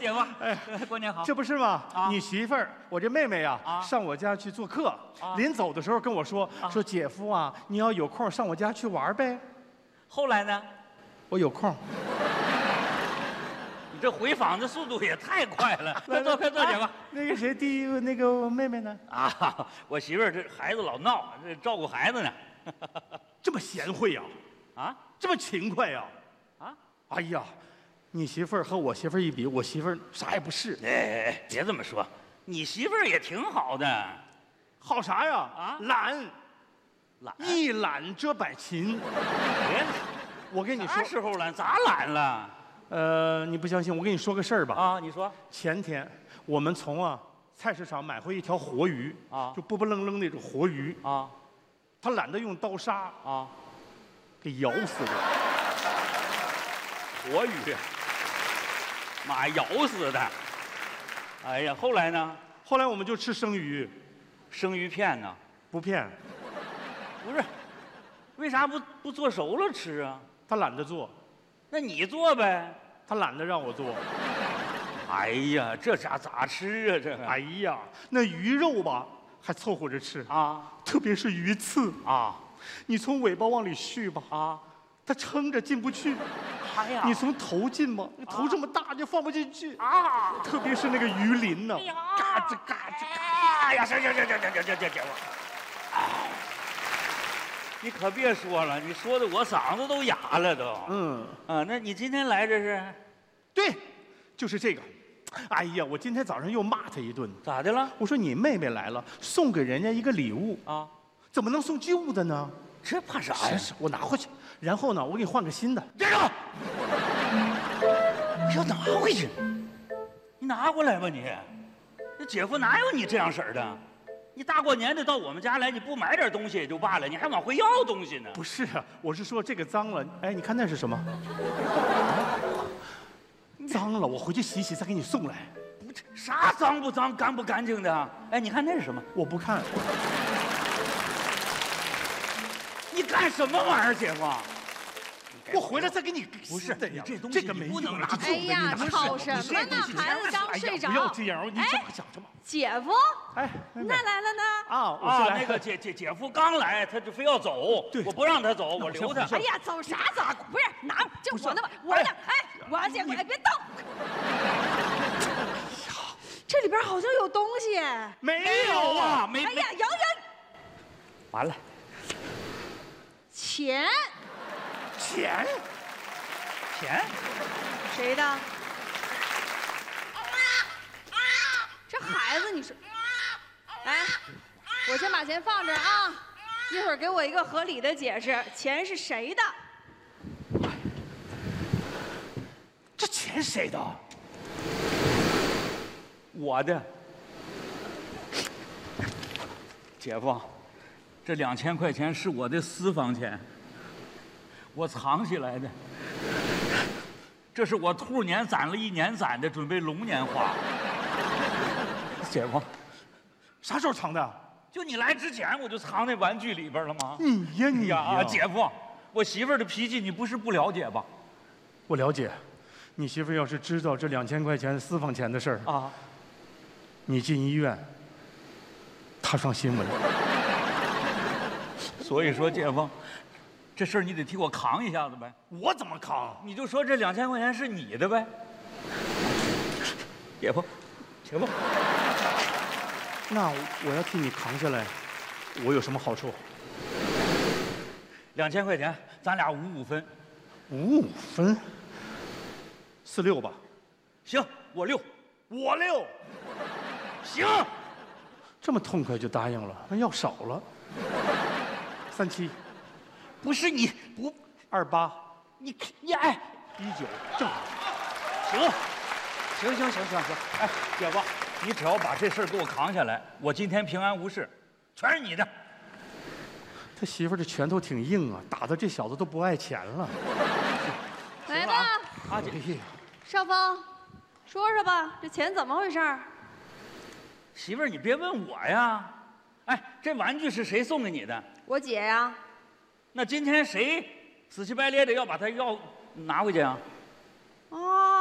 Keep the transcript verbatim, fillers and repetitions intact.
姐夫，哎，过年好。 这不是吗？ 啊， 你媳妇儿，我这妹妹啊， 啊上我家去做客， 啊临走的时候跟我说， 啊说姐夫啊，你要有空上我家去玩呗。 后来呢？ 我有空。 你这回访的速度也太快了。快坐，快坐，姐夫。 那个谁，第一个那个妹妹呢？ 啊，我媳妇儿这孩子老闹，这照顾孩子呢。 这么贤惠呀？ 啊， 这么勤快呀？ 啊， 哎呀，你媳妇儿和我媳妇儿一比，我媳妇儿啥也不是。 哎哎，别这么说，你媳妇儿也挺好的。 好啥呀？ 啊， 懒， 懒， 一懒遮百勤。 别， 我跟你说， 啥时候懒？咋懒了？ 呃，你不相信？我跟你说个事儿吧。 啊，你说。 前天我们从啊菜市场买回一条活鱼啊， 就不不愣愣那种活鱼啊， 他懒得用刀杀啊， 给咬死了。 活鱼，妈咬死的。哎呀，后来呢？ 后来我们就吃生鱼， 生鱼片呢？ 不骗， 不是，为啥不不做熟了吃啊？ 他懒得做， 那你做呗。 他懒得让我做。 哎呀，这咋咋吃啊？这个。 哎呀，那鱼肉吧还凑合着吃啊， 特别是鱼刺啊， 你从尾巴往里续吧啊， 它撑着进不去。 哎呀， 你从头进吧，那头这么大就放不进去啊， 特别是那个鱼鳞呢，嘎吱嘎吱嘎。 哎呀，行行行行行行行行行，哎，你可别说了，你说的我嗓子都哑了都。 嗯啊，那你今天来这是？ 对，就是这个。哎呀，我今天早上又骂他一顿。 咋的了？ 我说你妹妹来了，送给人家一个礼物啊， 怎么能送旧的呢？ 这怕啥呀？ 是，我拿回去，然后呢，我给你换个新的。 站住！要拿回去？你拿过来吧你。这姐夫哪有你这样式儿的？你大过年的到我们家来，你不买点东西也就罢了，你还往回要东西呢？ 不是啊，我是说这个脏了。哎，你看那是什么？脏了，我回去洗洗再给你送来。 不，啥脏不脏、干不干净的？哎，你看那是什么？ 我不看。 你干什么玩意儿，姐夫？ 我回来再给你。 不是的呀， 这东西这个没不能拿。 哎呀，吵什么呢？孩子刚睡着。 不要这样，你这么想什么？ 姐夫， 哎， 那来了呢？ 啊，我啊， 是来那个姐姐姐夫刚来，他就非要走， 对， 我不让他走，我留他。 哎呀，走啥走？不是拿，就我那，我那，哎，我要姐夫，哎，别动。这里边好像有东西。 没有啊，没。 哎呀，有有。 完了。 钱。 钱。 钱。 谁的？这孩子，你说，哎，我先把钱放这儿啊，一会儿给我一个合理的解释，钱是谁的？ 这钱谁的？ 我的。姐夫，这两千块钱是我的私房钱，我藏起来的。这是我兔年攒了一年攒的，准备龙年花。姐夫， 啥时候藏的？ 就你来之前我就藏那玩具里边了吗？ 你呀你呀， 啊，姐夫，我媳妇儿的脾气你不是不了解吧？ 我了解。你媳妇要是知道这两千块钱私房钱的事儿啊， 你进医院，她上新闻。 所以说，姐夫，这事儿你得替我扛一下子呗。 我怎么扛？ 你就说这两千块钱是你的呗。姐夫，姐夫， 那我要替你扛下来，我有什么好处？ 两千块钱，咱俩五五分。 五五分？四六吧。 行，我六， 我六。 行。 这么痛快就答应了，那要少了。三七。 不是你不二八。 你你哎， 一九正好。 行，行行行行行。哎，姐夫，你只要把这事儿给我扛下来，我今天平安无事，全是你的。 他媳妇儿这拳头挺硬啊，打的这小子都不爱钱了。 来吧， 阿姐， 少峰，说说吧，这钱怎么回事？ 媳妇儿，你别问我呀。哎，这玩具是谁送给你的？ 我姐呀。 那今天谁死乞白咧的要把它要拿回去啊？ 哦。